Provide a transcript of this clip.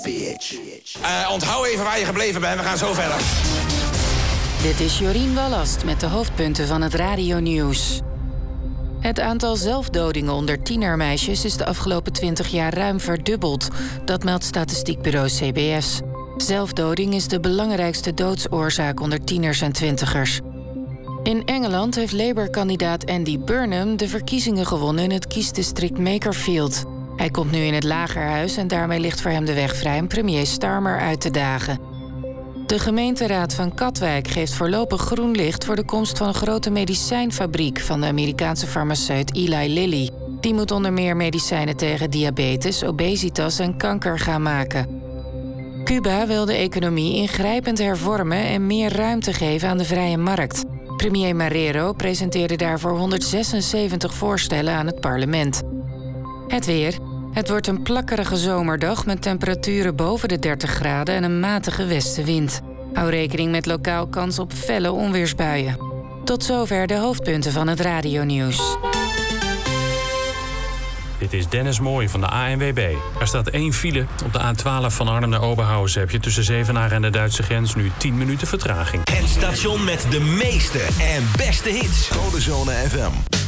bitch. Onthoud even waar je gebleven bent, we gaan zo verder. Dit is Jorien Wallast met de hoofdpunten van het radionieuws. Het aantal zelfdodingen onder tienermeisjes is de afgelopen 20 jaar ruim verdubbeld. Dat meldt statistiekbureau CBS. Zelfdoding is de belangrijkste doodsoorzaak onder tieners en twintigers. In Engeland heeft Labour-kandidaat Andy Burnham de verkiezingen gewonnen in het kiesdistrict Makerfield. Hij komt nu in het Lagerhuis en daarmee ligt voor hem de weg vrij om premier Starmer uit te dagen. De gemeenteraad van Katwijk geeft voorlopig groen licht voor de komst van een grote medicijnfabriek van de Amerikaanse farmaceut Eli Lilly. Die moet onder meer medicijnen tegen diabetes, obesitas en kanker gaan maken. Cuba wil de economie ingrijpend hervormen en meer ruimte geven aan de vrije markt. Premier Marrero presenteerde daarvoor 176 voorstellen aan het parlement. Het weer. Het wordt een plakkerige zomerdag met temperaturen boven de 30 graden en een matige westenwind. Hou rekening met lokaal kans op felle onweersbuien. Tot zover de hoofdpunten van het radionieuws. Dit is Dennis Mooij van de ANWB. Er staat 1 file. Op de A12 van Arnhem naar Oberhausen heb je tussen Zevenaar en de Duitse grens nu 10 minuten vertraging. Het station met de meeste en beste hits. Codezone FM.